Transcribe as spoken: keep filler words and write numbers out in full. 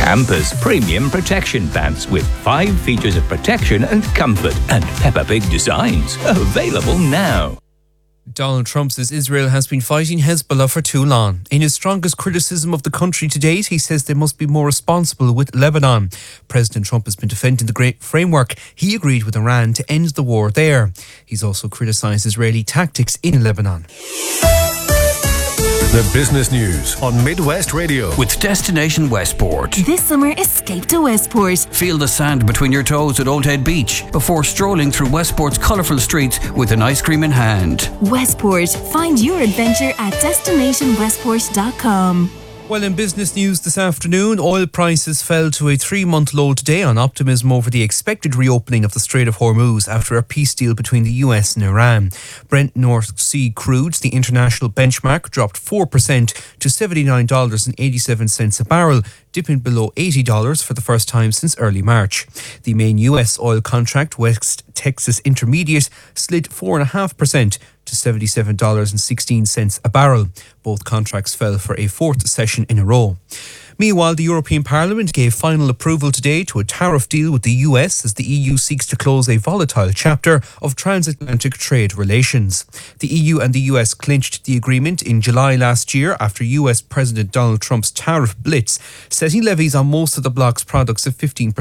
Campus Premium Protection Pants with five features of protection and comfort and Peppa Pig designs. Available now. Donald Trump says Israel has been fighting Hezbollah for too long. In his strongest criticism of the country to date, he says they must be more responsible with Lebanon. President Trump has been defending the great framework he agreed with Iran to end the war there. He's also criticised Israeli tactics in Lebanon. The business news on Midwest Radio with Destination Westport. This summer, escape to Westport. Feel the sand between your toes at Old Head Beach before strolling through Westport's colourful streets with an ice cream in hand. Westport. Find your adventure at destination westport dot com. Well, in business news this afternoon, oil prices fell to a three-month low today on optimism over the expected reopening of the Strait of Hormuz after a peace deal between the U S and Iran. Brent North Sea crudes, the international benchmark, dropped four percent to seventy-nine dollars and eighty-seven cents a barrel, dipping below eighty dollars for the first time since early March. The main U S oil contract, West Texas Intermediate, slid four point five percent to seventy-seven dollars and sixteen cents a barrel. Both contracts fell for a fourth session in a row. Meanwhile, the European Parliament gave final approval today to a tariff deal with the U S as the E U seeks to close a volatile chapter of transatlantic trade relations. The E U and the U S clinched the agreement in July last year after U S President Donald Trump's tariff blitz, setting levies on most of the bloc's products of fifteen percent.